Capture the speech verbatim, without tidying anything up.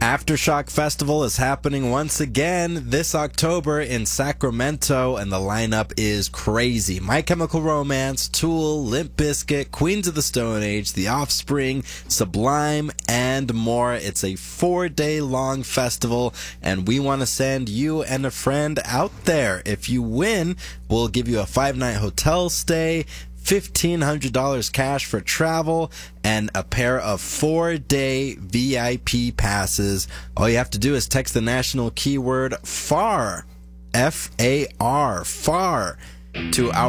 Aftershock Festival is happening once again this October in Sacramento, and the lineup is crazy. My Chemical Romance, Tool, Limp Bizkit, Queens of the Stone Age, The Offspring, Sublime, and more. It's a four-day long festival, and we want to send you and a friend out there. If you win, we'll give you a five-night hotel stay, fifteen hundred dollars cash for travel, and a pair of four-day V I P passes. All you have to do is text the national keyword FAR, F A R, FAR, to our